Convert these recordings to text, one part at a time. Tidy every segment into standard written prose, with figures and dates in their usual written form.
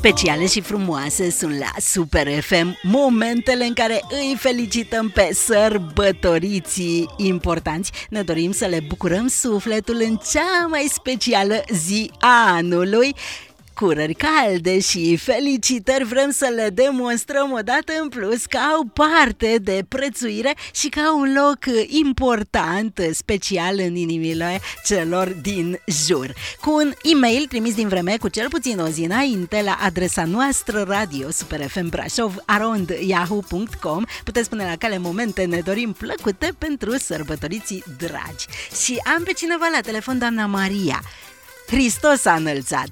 speciale și frumoase sunt la Super FM momentele în care îi felicităm pe sărbătoriții importanți. Ne dorim să le bucurăm sufletul în cea mai specială zi a anului. Cu urări calde și felicitări vrem să le demonstrăm odată în plus că au parte de prețuire și că au un loc important, special în inimile celor din jur. Cu un e-mail trimis din vreme cu cel puțin o zi înainte la adresa noastră radio superfmbrașov@yahoo.com puteți spune la cale momente ne dorim plăcute pentru sărbătoriții dragi. Și am pe cineva la telefon, doamna Maria. Hristos a înălțat!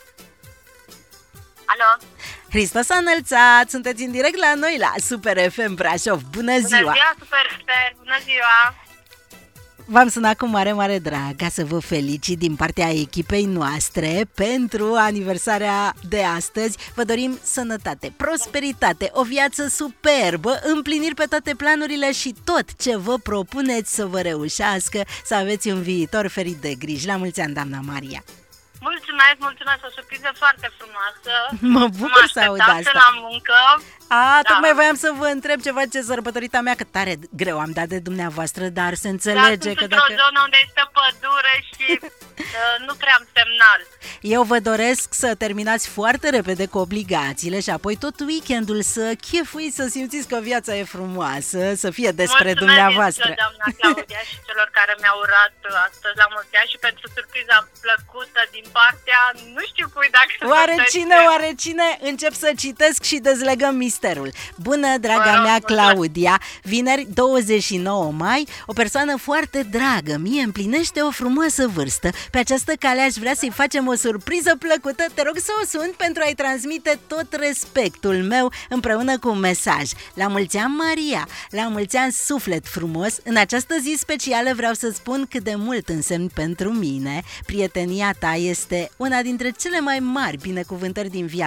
Alo? Hristos a înălțat! Sunteți în direct la noi, la Super FM Brașov. Bună ziua! Bună ziua, Super! Bună ziua! V-am sunat cu mare, mare drag ca să vă felicit din partea echipei noastre pentru aniversarea de astăzi. Vă dorim sănătate, prosperitate, o viață superbă, împliniri pe toate planurile și tot ce vă propuneți să vă reușească, să aveți un viitor ferit de griji. La mulți ani, doamna Maria! Mulțumesc, o surpriză foarte frumoasă. Mă bucur să aud asta. La muncă. Tocmai voiam să vă întreb ce face sărbătorita mea, că tare greu am dat de dumneavoastră, dar se înțelege că dacă... într-o zonă unde este pădure și nu prea am semnal. Eu vă doresc să terminați foarte repede cu obligațiile și apoi tot weekendul să chefuiți, să simțiți că viața e frumoasă, să fie despre dumneavoastră. Mulțumesc, doamna Claudia, și celor care mi-au urat astăzi la mulți ani și pentru surpriza plăcută din partea, nu știu cui, dacă Oare cine? Încep să citesc și dezlegăm misterul. Bună, draga mea Claudia, vineri 29 mai, o persoană foarte dragă mie împlinește o frumoasă vârstă. Pe această cale aș vrea să-i facem o surpriză plăcută. Te rog să o sun pentru a-i transmite tot respectul meu împreună cu un mesaj. La mulți ani, Maria! La mulți ani, suflet frumos! În această zi specială vreau să spun cât de mult însemni pentru mine. Prietenia ta este una dintre cele mai mari binecuvântări din viață.